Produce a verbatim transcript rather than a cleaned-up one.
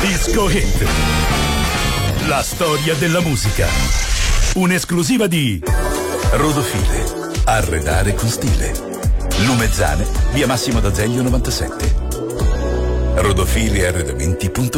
Disco Hit. La storia della musica. Un'esclusiva di Rodofile. Arredare con stile. Lumezzane, via Massimo d'Azeglio novantasette. rodofile arredamenti punto